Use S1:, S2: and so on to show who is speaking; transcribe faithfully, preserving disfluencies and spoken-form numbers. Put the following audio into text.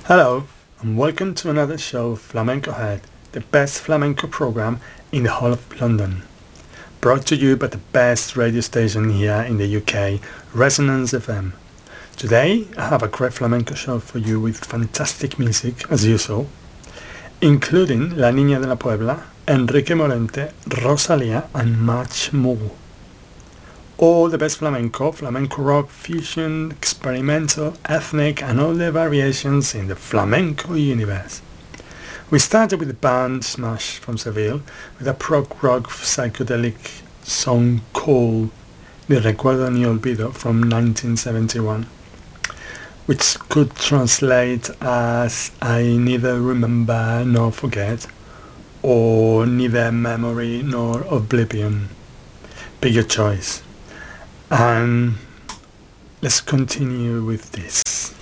S1: Hello, and welcome to another show of Flamenco Head, the best flamenco program in the whole of London. Brought to you by the best radio station here in the U K, Resonance F M. Today, I have a great flamenco show for you with fantastic music, as usual, including La Niña de la Puebla, Enrique Morente, Rosalía, and much more. All the best flamenco, flamenco rock, fusion, experimental, ethnic, and all the variations in the flamenco universe. We started with the band Smash from Seville with a prog rock psychedelic song called Ni Recuerdo Ni Olvido from nineteen seventy-one, which could translate as I neither remember nor forget, or neither memory nor oblivion. Pick your choice. And let's continue with this.